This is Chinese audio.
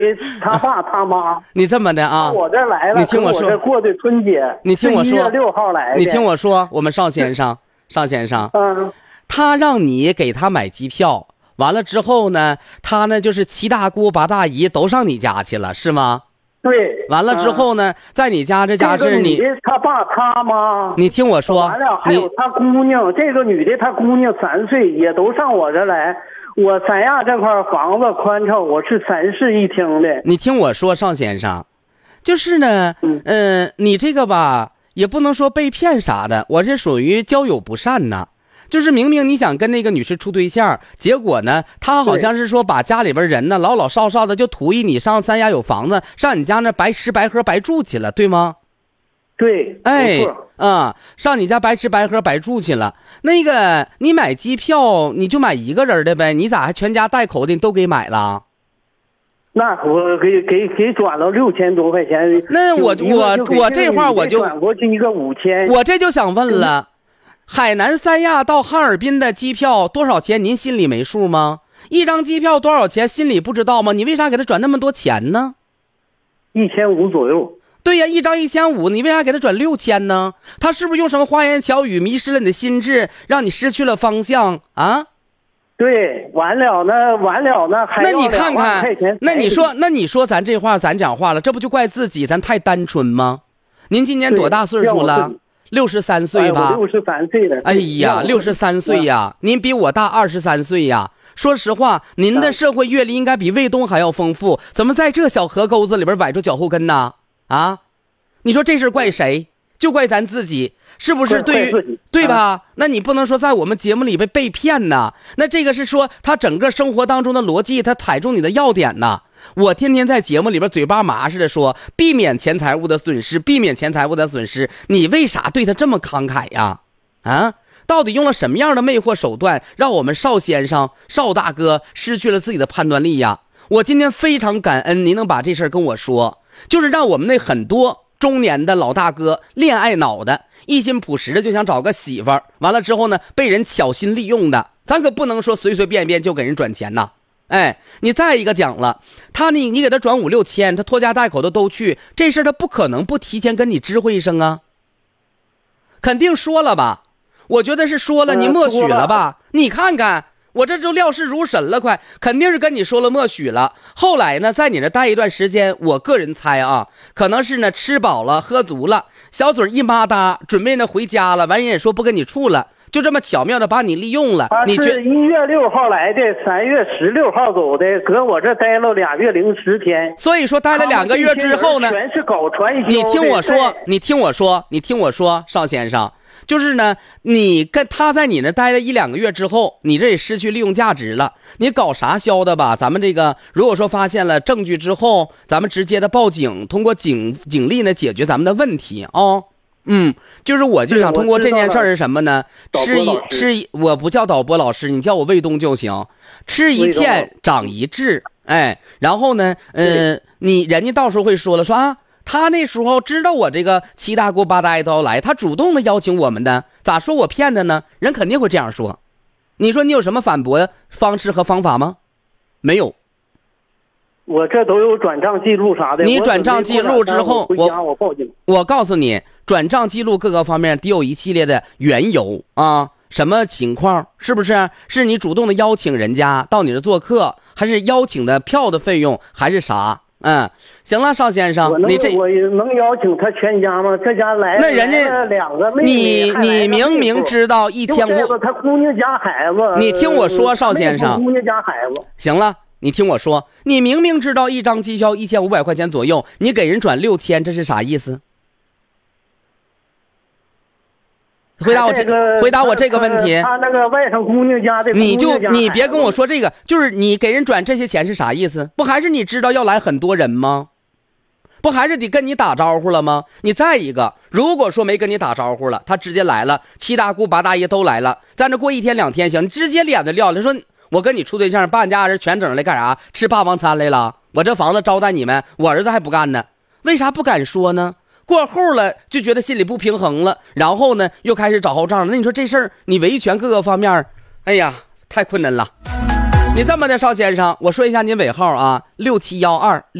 他爸他妈。 你这么的啊？ 我这来了， 你听我说， 我这过的春节， 你听我说 1月6号来的。 你听我说，我们邵先生，他让你给他买机票，完了之后呢，他呢就是七大姑八大姨都上你家去了，是吗？ 对。 完了之后呢，在你家这家是你他爸他妈。 你听我说， 完了还有他姑娘，这个女的她姑娘3岁，也都上我这来。我三亚这块房子宽敞，我是3室1厅的。 你听我说，邵先生，就是呢，你这个吧，也不能说被骗啥的，我这属于交友不善呐。就是明明你想跟那个女士处对象，结果呢，他好像是说把家里边人呢老老少少的就图意你上三亚有房子，上你家那白吃白喝白住去了，对吗？ 对， 哎，上你家白吃白喝白住去了。那个你买机票你就买一个人的呗，你咋还全家带口的你都给买了？ 那我给转了6000多块钱。 那我这话我就转过去一个5000。 我这就想问了。海南三亚到哈尔滨的机票多少钱？您心里没数吗？一张机票多少钱？心里不知道吗？你为啥给他转那么多钱呢 ？1500左右。 对呀，一张1500，你为啥给他转6000呢？他是不是用什么花言巧语迷失了你的心智，让你失去了方向啊？ 对，完了呢，还那你看看，那你说咱这话咱讲话了，这不就怪自己咱太单纯吗？您今年多大岁数了？63岁吧。 我63岁了。 哎呀，63岁呀，您比我大23岁呀。说实话，您的社会阅历应该比卫东还要丰富，怎么在这小河沟子里边崴着脚后跟呢？啊，你说这事怪谁？就怪咱自己，是不是？对吧？那你不能说在我们节目里被骗呢。那这个是说他整个生活当中的逻辑，他踩中你的要点呢。我天天在节目里边嘴巴麻似的说，避免钱财物的损失，避免钱财物的损失。你为啥对他这么慷慨呀？啊，到底用了什么样的魅惑手段，让我们邵先生、邵大哥失去了自己的判断力呀？我今天非常感恩您能把这事儿跟我说，就是让我们那很多中年的老大哥恋爱脑的，一心朴实的就想找个媳妇儿，完了之后呢，被人巧心利用的，咱可不能说随随便便就给人转钱呐。哎，你再一个讲了，你给他转5、6千，他拖家带口的都去，这事儿他不可能不提前跟你知会一声啊，肯定说了吧？我觉得是说了，你默许了吧？你看看我这就料事如神了，快，肯定是跟你说了默许了。后来呢，在你这待一段时间，我个人猜啊，可能是呢吃饱了喝足了，小嘴一抹搭，准备呢回家了，完人也说不跟你处了。就这么巧妙的把你利用了。 他是1月6号来的，3月16号走的，搁我这待了2月零10天。 所以说待了2个月之后呢， 全是搞传销的。 你听我说，邵先生，就是呢，你跟他在你那待了1、2个月之后，你这也失去利用价值了。你搞啥销的吧？咱们这个如果说发现了证据之后，咱们直接的报警，通过警力呢解决咱们的问题啊。就是我就想通过这件事儿是什么呢？我不叫导播老师，你叫我卫东就行。吃一堑长一智，哎，然后呢，人家到时候会说了，说啊，他那时候知道我这个七大姑八大姨都要来，他主动的邀请我们的，咋说我骗的呢？人肯定会这样说。你说你有什么反驳方式和方法吗？没有。 我这都有转账记录啥的。 你转账记录之后， 我报警。 我告诉你，转账记录各个方面得有一系列的缘由啊，什么情况？是不是？是你主动的邀请人家到你这做客，还是邀请的票的费用，还是啥？行了，邵先生，我能邀请他全家吗？这家来那人家 2个妹妹， 你明明知道1500， 他姑娘家孩子。 你听我说，邵先生， 姑娘家孩子。 行了。你听我说，你明明知道一张机票1500块钱左右，你给人转6000，这是啥意思？回答我这个问题。 他那个外甥姑娘家的， 你别跟我说这个，就是你给人转这些钱是啥意思？不还是你知道要来很多人吗？不还是得跟你打招呼了吗？你再一个，如果说没跟你打招呼了，他直接来了，七大姑八大爷都来了，在那过1天2天行，你直接脸子撂了，说我跟你处对象，把你家人全整来干啥？吃霸王餐来了？我这房子招待你们，我儿子还不干呢，为啥不敢说呢？过后了就觉得心里不平衡了，然后呢又开始找后账了。那你说这事儿你维权各个方面，哎呀，太困难了。 你这么的，邵先生，我说一下您尾号啊，6712。